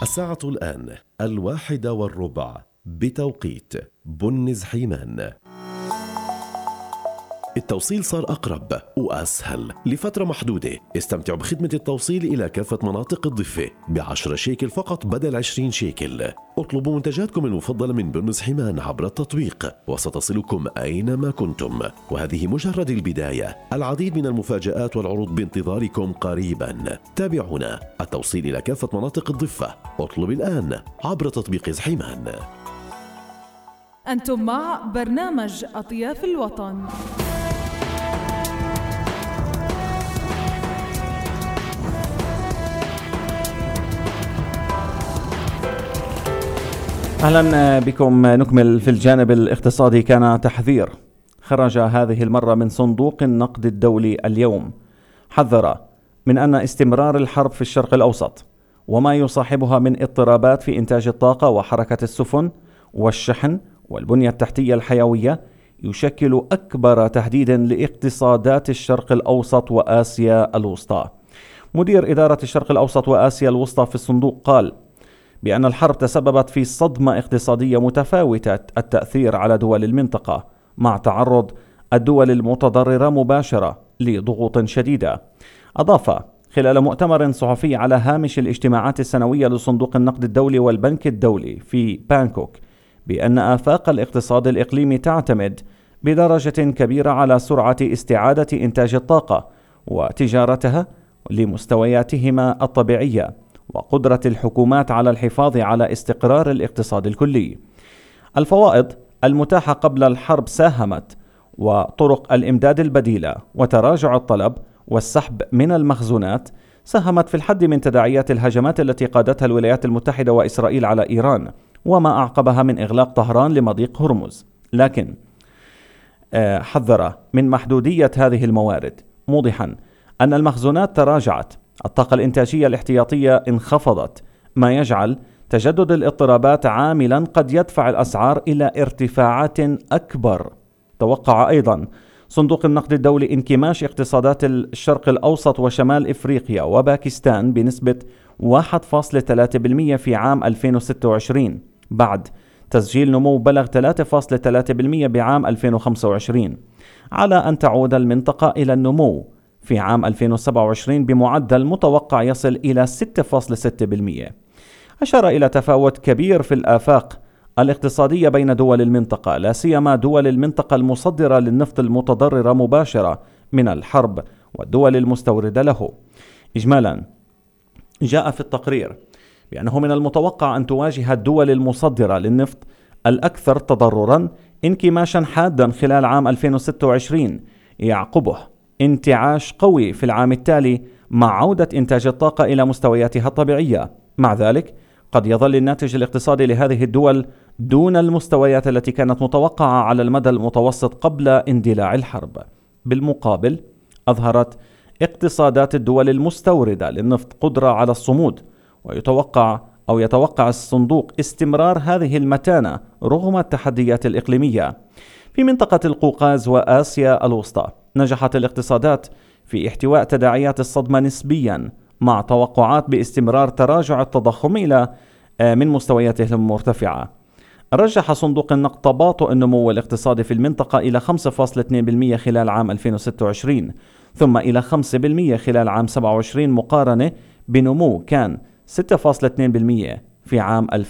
الساعة الآن 1:15 بتوقيت بنز حيمان. التوصيل صار أقرب وأسهل لفترة محدودة. استمتعوا بخدمة التوصيل إلى كافة مناطق الضفة ب10 شيكل فقط بدل 20 شيكل. اطلبوا منتجاتكم المفضلة من بنز حيمان عبر التطبيق وستصلكم أينما كنتم. وهذه مجرد البداية، العديد من المفاجآت والعروض بانتظاركم قريبا. تابعونا. التوصيل إلى كافة مناطق الضفة. اطلب الآن عبر تطبيق حيمان. أنتم مع برنامج أطياف الوطن. أهلا بكم. نكمل في الجانب الاقتصادي. كان تحذير خرج هذه المرة من صندوق النقد الدولي اليوم، حذر من أن استمرار الحرب في الشرق الأوسط وما يصاحبها من اضطرابات في إنتاج الطاقة وحركة السفن والشحن والبنية التحتية الحيوية يشكل أكبر تهديد لاقتصادات الشرق الأوسط وآسيا الوسطى. مدير إدارة الشرق الأوسط وآسيا الوسطى في الصندوق قال بأن الحرب تسببت في صدمة اقتصادية متفاوتة التأثير على دول المنطقة، مع تعرض الدول المتضررة مباشرة لضغوط شديدة. أضاف خلال مؤتمر صحفي على هامش الاجتماعات السنوية لصندوق النقد الدولي والبنك الدولي في بانكوك بأن آفاق الاقتصاد الإقليمي تعتمد بدرجة كبيرة على سرعة استعادة إنتاج الطاقة وتجارتها لمستوياتهما الطبيعية، وقدرة الحكومات على الحفاظ على استقرار الاقتصاد الكلي. الفوائض المتاحة قبل الحرب ساهمت، وطرق الإمداد البديلة وتراجع الطلب والسحب من المخزونات ساهمت في الحد من تداعيات الهجمات التي قادتها الولايات المتحدة وإسرائيل على إيران وما أعقبها من إغلاق طهران لمضيق هرمز. لكن حذر من محدودية هذه الموارد، موضحا أن المخزونات تراجعت، الطاقة الإنتاجية الاحتياطية انخفضت، ما يجعل تجدد الاضطرابات عاملا قد يدفع الأسعار إلى ارتفاعات أكبر. توقع أيضا صندوق النقد الدولي انكماش اقتصادات الشرق الأوسط وشمال إفريقيا وباكستان بنسبة 1.3% في عام 2026 بعد تسجيل نمو بلغ 3.3% بعام 2025، على أن تعود المنطقة إلى النمو في عام 2027 بمعدل متوقع يصل إلى 6.6%. أشار إلى تفاوت كبير في الآفاق الاقتصادية بين دول المنطقة، لا سيما دول المنطقة المصدرة للنفط المتضررة مباشرة من الحرب والدول المستوردة له. إجمالا جاء في التقرير بأنه من المتوقع أن تواجه الدول المصدرة للنفط الأكثر تضررا انكماشا حادا خلال عام 2026 يعقبه انتعاش قوي في العام التالي مع عودة إنتاج الطاقة إلى مستوياتها الطبيعية. مع ذلك قد يظل الناتج الاقتصادي لهذه الدول دون المستويات التي كانت متوقعة على المدى المتوسط قبل اندلاع الحرب. بالمقابل أظهرت اقتصادات الدول المستوردة للنفط قدرة على الصمود، يتوقع الصندوق استمرار هذه المتانة رغم التحديات الإقليمية. في منطقة القوقاز وآسيا الوسطى نجحت الاقتصادات في احتواء تداعيات الصدمة نسبيا، مع توقعات باستمرار تراجع التضخم إلى من مستوياته المرتفعة. رجح صندوق النقد تباطؤ النمو الاقتصادي في المنطقة إلى 5.2% خلال عام 2026 ثم إلى 5% خلال عام 27 مقارنة بنمو كان 6.2% في عام